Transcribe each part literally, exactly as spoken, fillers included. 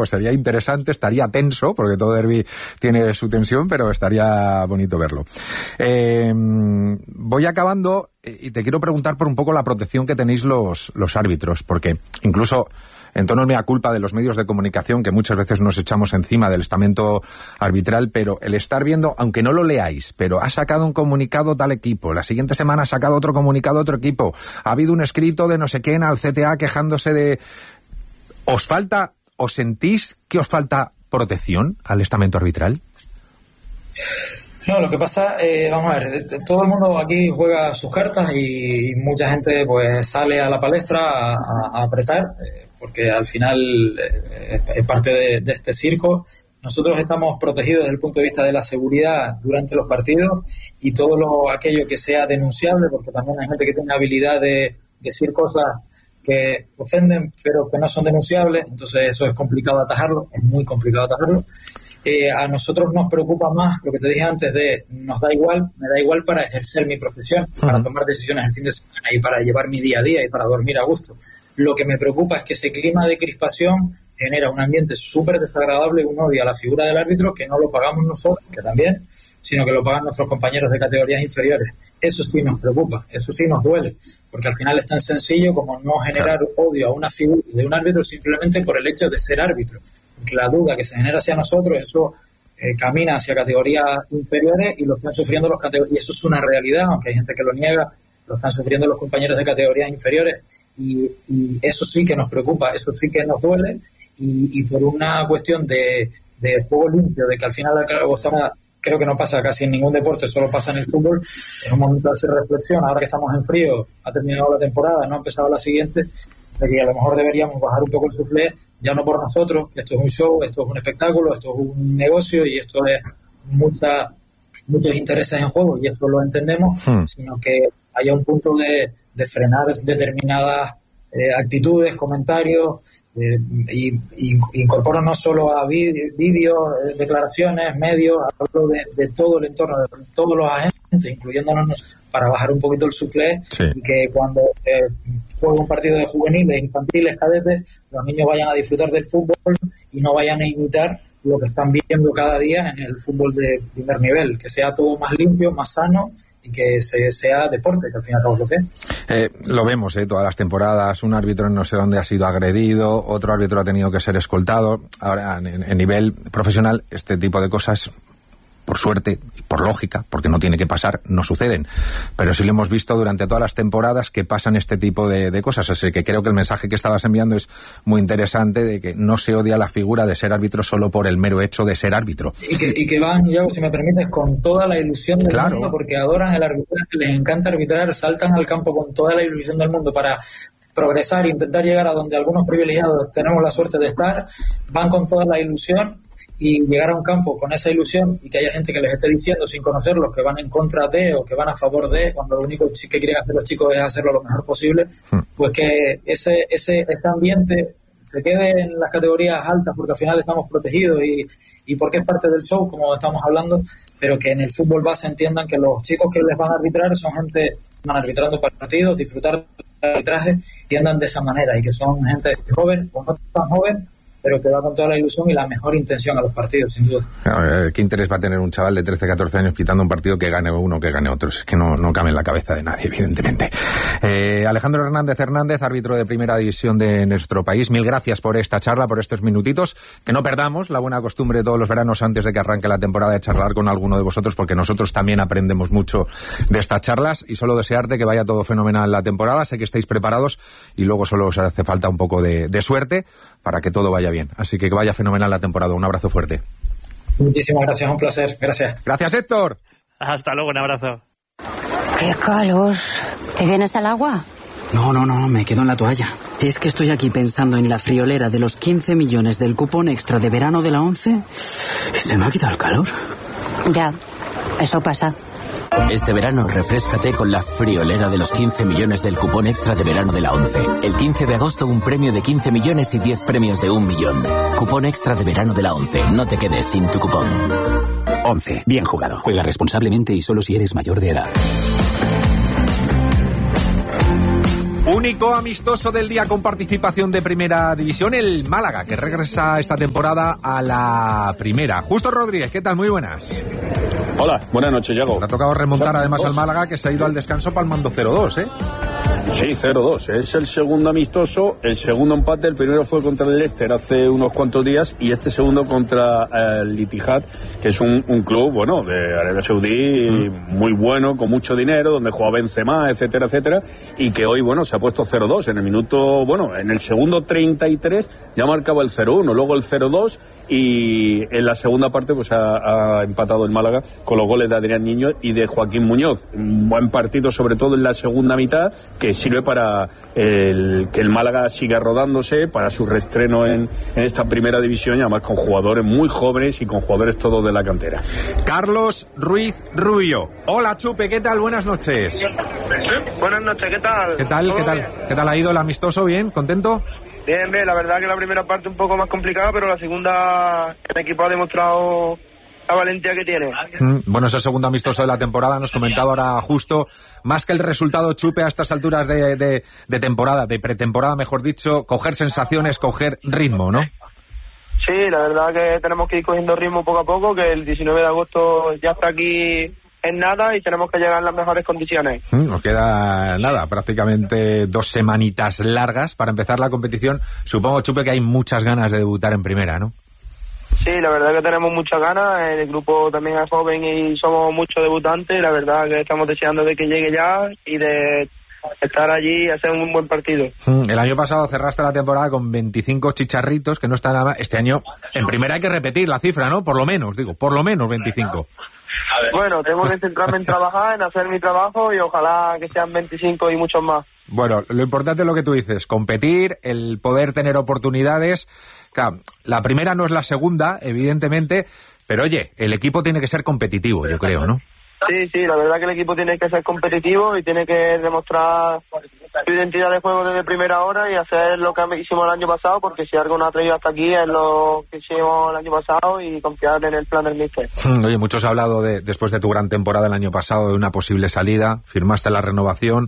juego sería interesante, estaría tenso, porque todo derbi tiene su tensión, pero estaría bonito verlo. Eh, voy acabando y te quiero preguntar por un poco la protección que tenéis los, los árbitros, porque incluso en tono mea culpa de los medios de comunicación, que muchas veces nos echamos encima del estamento arbitral, pero el estar viendo, aunque no lo leáis, pero ha sacado un comunicado tal equipo, la siguiente semana ha sacado otro comunicado otro equipo, ha habido un escrito de no sé quién al C T A quejándose de... ¿Os falta, os sentís que os falta protección al estamento arbitral? No, lo que pasa, eh, vamos a ver, todo el mundo aquí juega sus cartas y, y mucha gente pues sale a la palestra a, a, a apretar, eh, porque al final eh, es parte de, de este circo. Nosotros estamos protegidos desde el punto de vista de la seguridad durante los partidos y todo lo aquello que sea denunciable, porque también hay gente que tiene habilidad de decir cosas que ofenden pero que no son denunciables, entonces eso es complicado atajarlo, es muy complicado atajarlo. Eh, a nosotros nos preocupa más lo que te dije antes de nos da igual, me da igual para ejercer mi profesión, uh-huh. para tomar decisiones el fin de semana y para llevar mi día a día y para dormir a gusto. Lo que me preocupa es que ese clima de crispación genera un ambiente súper desagradable, un odio a la figura del árbitro que no lo pagamos nosotros, que también, sino que lo pagan nuestros compañeros de categorías inferiores. Eso sí nos preocupa, eso sí nos duele, porque al final es tan sencillo como no generar odio a una figura de un árbitro simplemente por el hecho de ser árbitro. Porque la duda que se genera hacia nosotros, eso eh, camina hacia categorías inferiores y lo están sufriendo los categorías. Y eso es una realidad, aunque hay gente que lo niega, lo están sufriendo los compañeros de categorías inferiores. Y, y eso sí que nos preocupa, eso sí que nos duele. Y, y por una cuestión de, de juego limpio, de que al final creo que no pasa casi en ningún deporte, solo pasa en el fútbol, es un momento de hacer reflexión. Ahora que estamos en frío, ha terminado la temporada, no ha empezado la siguiente, de que a lo mejor deberíamos bajar un poco el suflé, ya no por nosotros, esto es un show, esto es un espectáculo, esto es un negocio y esto es mucha, muchos intereses en juego y eso lo entendemos, hmm. sino que haya un punto de, de frenar determinadas eh, actitudes, comentarios, eh, y, y incorporo no solo a vídeos, eh, declaraciones, medios, hablo de, de todo el entorno, de todos los agentes, incluyéndonos para bajar un poquito el suflé sí. y que cuando eh, juega un partido de juveniles, infantiles, cadetes, los niños vayan a disfrutar del fútbol y no vayan a imitar lo que están viendo cada día en el fútbol de primer nivel, que sea todo más limpio, más sano y que se, sea deporte, que al fin y al cabo es lo que es. Eh, lo vemos, eh, todas las temporadas, un árbitro no sé dónde ha sido agredido, otro árbitro ha tenido que ser escoltado. Ahora, en, en nivel profesional, este tipo de cosas, por suerte y por lógica, porque no tiene que pasar, no suceden. Pero sí lo hemos visto durante todas las temporadas que pasan este tipo de, de cosas. Así que creo que el mensaje que estabas enviando es muy interesante, de que no se odia la figura de ser árbitro solo por el mero hecho de ser árbitro. Y que, y que van, yo, si me permites, con toda la ilusión del claro. mundo, porque adoran el arbitraje, les encanta arbitrar, saltan al campo con toda la ilusión del mundo para progresar, intentar llegar a donde algunos privilegiados tenemos la suerte de estar, van con toda la ilusión y llegar a un campo con esa ilusión y que haya gente que les esté diciendo sin conocerlos que van en contra de o que van a favor de, cuando lo único que quieren hacer los chicos es hacerlo lo mejor posible, pues que ese, ese, ese ambiente se quede en las categorías altas porque al final estamos protegidos y, y porque es parte del show, como estamos hablando, pero que en el fútbol base entiendan que los chicos que les van a arbitrar son gente que van arbitrando partidos, disfrutar del arbitraje y andan de esa manera y que son gente joven o no tan joven, pero que va con toda la ilusión y la mejor intención a los partidos, sin duda. Claro, ¿qué interés va a tener un chaval de trece, catorce años pitando un partido que gane uno, que gane otro? Es que no, no cabe en la cabeza de nadie, evidentemente. Eh, Alejandro Hernández Hernández, árbitro de primera división de nuestro país, mil gracias por esta charla, por estos minutitos, que no perdamos la buena costumbre de todos los veranos antes de que arranque la temporada de charlar con alguno de vosotros, porque nosotros también aprendemos mucho de estas charlas, y solo desearte que vaya todo fenomenal la temporada. Sé que estáis preparados y luego solo os hace falta un poco de, de suerte para que todo vaya bien. Así que que vaya fenomenal la temporada. Un abrazo fuerte. Muchísimas gracias, un placer. Gracias. Gracias, Héctor. Hasta luego, un abrazo. ¡Qué calor! ¿Te vienes al agua? No, no, no, me quedo en la toalla. Es que estoy aquí pensando en la friolera de los quince millones del cupón extra de verano de la ONCE y se me ha quitado el calor. Ya, eso pasa. Este verano refréscate con la friolera de los quince millones del cupón extra de verano de la ONCE. El quince de agosto un premio de quince millones y diez premios de un millón. Cupón extra de verano de la ONCE. No te quedes sin tu cupón. ONCE. Bien jugado. Juega responsablemente y solo si eres mayor de edad. Único amistoso del día con participación de Primera División, el Málaga, que regresa esta temporada a la Primera. Justo Rodríguez, ¿qué tal? Muy buenas. Hola, buenas noches, Yago. Le ha tocado remontar además al Málaga, que se ha ido al descanso palmando cero dos, ¿eh? Sí, cero dos. Es el segundo amistoso, el segundo empate. El primero fue contra el Leicester hace unos cuantos días y este segundo contra el Ittihad, que es un, un club, bueno, de Arabia Saudí, mm. muy bueno, con mucho dinero, donde juega Benzema, etcétera, etcétera, y que hoy, bueno, se ha puesto cero dos. En el minuto, bueno, en el segundo treinta y tres ya marcaba el cero uno, luego el cero dos y en la segunda parte pues ha, ha empatado el Málaga con los goles de Adrián Niño y de Joaquín Muñoz. Un buen partido, sobre todo en la segunda mitad, que sirve para el, que el Málaga siga rodándose, para su reestreno en, en esta Primera División, y además con jugadores muy jóvenes y con jugadores todos de la cantera. Carlos Ruiz Rubio. Hola, Chupe, ¿qué tal? Buenas noches. Sí, buenas noches, ¿qué tal? ¿Qué tal? ¿Qué tal? Bien? ¿Qué tal ha ido el amistoso? ¿Bien? ¿Contento? Bien, bien, la verdad que la primera parte un poco más complicada, pero la segunda el equipo ha demostrado la valentía que tiene. Mm, bueno, es el segundo amistoso de la temporada, nos comentaba ahora justo, más que el resultado, Chupe, a estas alturas de, de, de temporada, de pretemporada, mejor dicho, coger sensaciones, coger ritmo, ¿no? Sí, la verdad que tenemos que ir cogiendo ritmo poco a poco, que el diecinueve de agosto ya está aquí en nada y tenemos que llegar en las mejores condiciones. Mm, nos queda nada, prácticamente dos semanitas largas para empezar la competición. Supongo, Chupe, que hay muchas ganas de debutar en primera, ¿no? Sí, la verdad que tenemos muchas ganas, el grupo también es joven y somos muchos debutantes, la verdad que estamos deseando de que llegue ya y de estar allí y hacer un buen partido. El año pasado cerraste la temporada con veinticinco chicharritos, que no está nada mal. Este año, en primera hay que repetir la cifra, ¿no? Por lo menos, digo, por lo menos veinticinco. Bueno, tengo que centrarme en trabajar, en hacer mi trabajo y ojalá que sean veinticinco y muchos más. Bueno, lo importante es lo que tú dices, competir, el poder tener oportunidades. Claro, la primera no es la segunda, evidentemente, pero oye, el equipo tiene que ser competitivo, yo creo, ¿no? Sí, sí, la verdad que el equipo tiene que ser competitivo y tiene que demostrar su identidad de juego desde primera hora y hacer lo que hicimos el año pasado, porque si algo nos ha traído hasta aquí es lo que hicimos el año pasado y confiar en el plan del míster. Oye, muchos han hablado de, después de tu gran temporada el año pasado, de una posible salida, firmaste la renovación,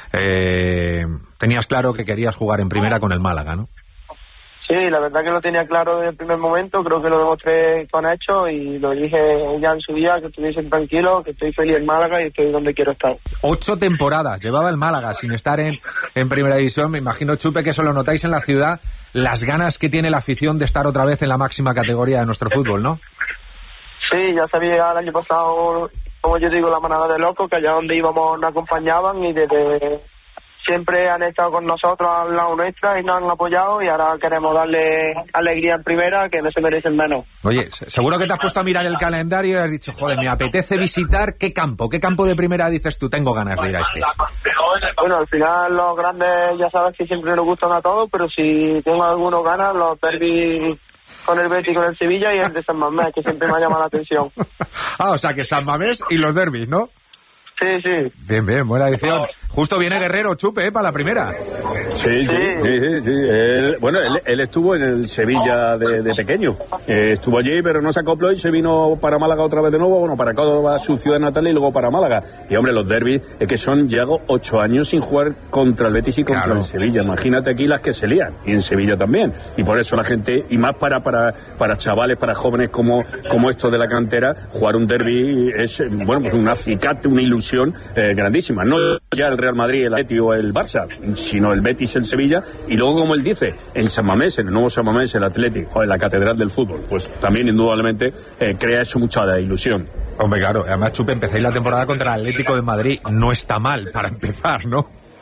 eh, tenías claro que querías jugar en primera con el Málaga, ¿no? Sí, la verdad que lo tenía claro desde el primer momento, creo que lo demostré con hechos y lo dije ya en su día, que estuviesen tranquilos, que estoy feliz en Málaga y estoy donde quiero estar. Ocho temporadas llevaba el Málaga sin estar en, en Primera División. Me imagino, Chupe, que eso lo notáis en la ciudad, las ganas que tiene la afición de estar otra vez en la máxima categoría de nuestro fútbol, ¿no? Sí, ya sabía el año pasado, como yo digo, la manada de locos, que allá donde íbamos nos acompañaban y desde siempre han estado con nosotros al lado nuestra y nos han apoyado y ahora queremos darle alegría en primera, que no se merecen menos. Oye, seguro que te has puesto a mirar el calendario y has dicho, joder, me apetece visitar, ¿qué campo? ¿Qué campo de primera dices tú, tengo ganas de ir a este? Bueno, al final los grandes ya sabes que siempre nos gustan a todos, pero si tengo algunos ganas, los derbis con el Betis y con el Sevilla y el de San Mamés, que siempre me ha llamado la atención. Ah, o sea que San Mamés y los derbis, ¿no? Sí, sí. Bien, bien, buena edición. Justo viene Guerrero, Chupe, ¿eh? Para la primera. Sí, sí, sí, sí. sí. Él, bueno, él, él estuvo en el Sevilla de, de pequeño. Eh, estuvo allí, pero no se acopló y se vino para Málaga otra vez de nuevo. Bueno, para Córdoba, su ciudad natal, y luego para Málaga. Y hombre, los derbis es que son, llego ocho años sin jugar contra el Betis y contra claro. el Sevilla. Imagínate aquí las que se lían. Y en Sevilla también. Y por eso la gente, y más para para para chavales, para jóvenes como, como estos de la cantera, jugar un derbi es, bueno, pues un acicate, una ilusión Eh, grandísima, no ya el Real Madrid, el Atleti o el Barça, sino el Betis, el Sevilla, y luego, como él dice, en San Mamés, en el nuevo San Mamés, el Atleti, joder, la catedral del fútbol, pues también indudablemente eh, crea eso mucha ilusión. Hombre, claro, además, Chupe, empecéis la temporada contra el Atlético de Madrid, no está mal para empezar, ¿no?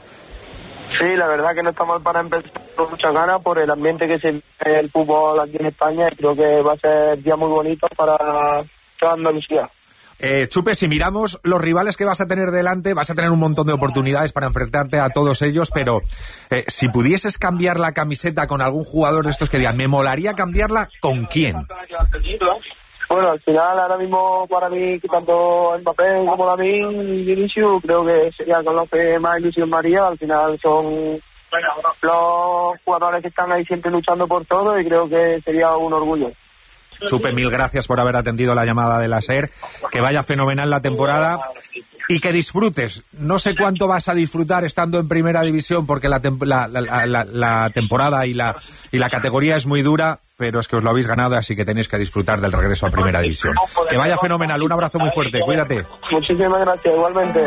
Sí, la verdad que no está mal para empezar, con muchas ganas por el ambiente que se vive el fútbol aquí en España, y creo que va a ser un día muy bonito para toda Andalucía. Eh, Chupe, si miramos los rivales que vas a tener delante, vas a tener un montón de oportunidades para enfrentarte a todos ellos, pero eh, si pudieses cambiar la camiseta con algún jugador de estos que digan, me molaría cambiarla, ¿con quién? Bueno, al final, ahora mismo, para mí, tanto Mbappé como Lamine y Vinicius, creo que sería con los que más ilusión María. Al final son los jugadores que están ahí siempre luchando por todo y creo que sería un orgullo. Chupe, mil gracias por haber atendido la llamada de la SER. Que vaya fenomenal la temporada y que disfrutes. No sé cuánto vas a disfrutar estando en primera división, porque la, tem- la, la, la, la temporada y la, y la categoría es muy dura, pero es que os lo habéis ganado, así que tenéis que disfrutar del regreso a primera división. Que vaya fenomenal, un abrazo muy fuerte, cuídate. Muchísimas gracias, igualmente.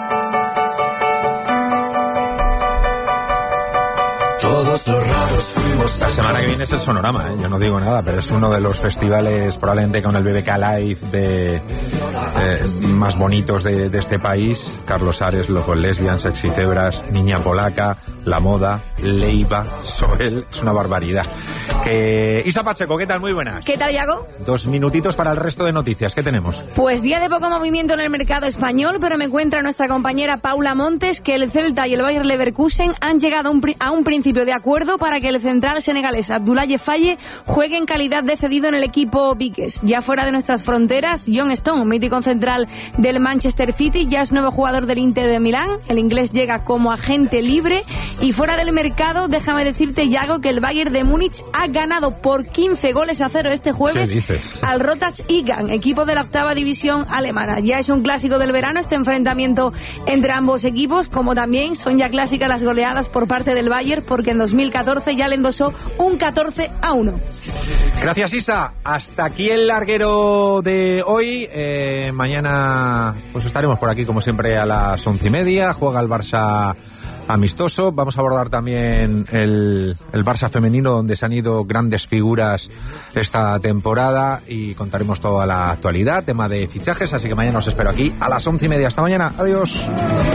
Todos los raros fuimos. La semana que viene es el Sonorama, ¿eh? Yo no digo nada, pero es uno de los festivales, probablemente con el B B K Live, de, eh, más bonitos de, de este país. Carlos Ares, Locos Lesbian, Sexy Cebras, Niña Polaca, La Moda, Leiva, Soel, es una barbaridad. Que... Isa Pacheco, ¿qué tal? Muy buenas. ¿Qué tal, Iago? Dos minutitos para el resto de noticias, ¿qué tenemos? Pues día de poco movimiento en el mercado español, pero me encuentra nuestra compañera Paula Montes que el Celta y el Bayer Leverkusen han llegado a un, pri- a un principio de acuerdo para que el central senegalés Abdoulaye Faye juegue en calidad de cedido en el equipo Viques. Ya fuera de nuestras fronteras, John Stone, mítico central del Manchester City, ya es nuevo jugador del Inter de Milán. El inglés llega como agente libre. Y fuera del mercado, déjame decirte, Iago, que el Bayern de Múnich ha ganado por quince goles a cero este jueves al Rotterdam Egan, equipo de la octava división alemana. Ya es un clásico del verano este enfrentamiento entre ambos equipos, como también son ya clásicas las goleadas por parte del Bayern, porque en dos mil catorce ya le endosó un catorce a uno. Gracias, Isa. Hasta aquí el larguero de hoy. Eh, mañana pues estaremos por aquí como siempre a las once y media. Juega el Barça amistoso. Vamos a abordar también el, el Barça femenino, donde se han ido grandes figuras esta temporada, y contaremos toda la actualidad, tema de fichajes. Así que mañana os espero aquí a las once y media. Hasta mañana. Adiós.